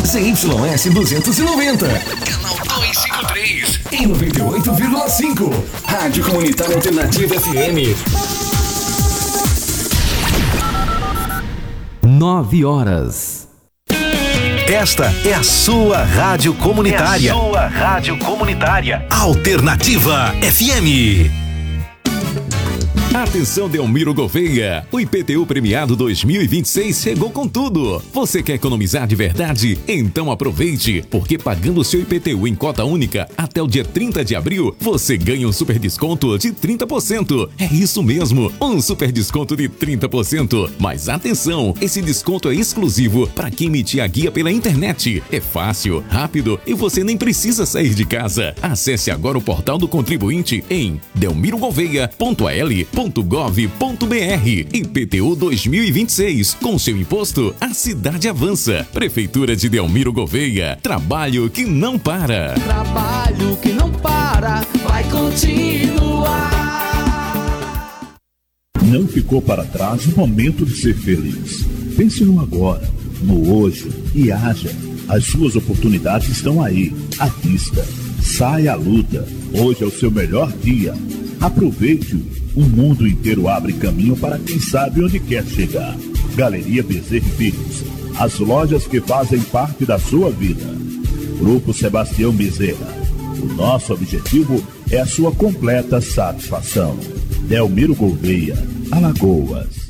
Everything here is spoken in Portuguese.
ZYS 290. Canal 253. Em 98,5. Rádio Comunitária Alternativa FM. 9 horas. Esta é a sua rádio comunitária. Alternativa FM. Atenção, Delmiro Gouveia, o IPTU premiado 2026 chegou com tudo. Você quer economizar de verdade? Então aproveite, porque pagando o seu IPTU em cota única até o dia 30 de abril, você ganha um super desconto de 30%. É isso mesmo, um super desconto de 30%. Mas atenção, esse desconto é exclusivo para quem emitir a guia pela internet. É fácil, rápido e você nem precisa sair de casa. Acesse agora o portal do contribuinte em delmirogouveia.al.gov.br. IPTU 2026. Com seu imposto, a cidade avança. Prefeitura de Delmiro Gouveia. Trabalho que não para. Trabalho que não para, vai continuar. Não ficou para trás o momento de ser feliz. Pense no agora, no hoje e haja. As suas oportunidades estão aí, à vista. Saia à luta. Hoje é o seu melhor dia. Aproveite-o. O mundo inteiro abre caminho para quem sabe onde quer chegar. Galeria Bezerra e Filhos. As lojas que fazem parte da sua vida. Grupo Sebastião Bezerra. O nosso objetivo é a sua completa satisfação. Delmiro Gouveia, Alagoas.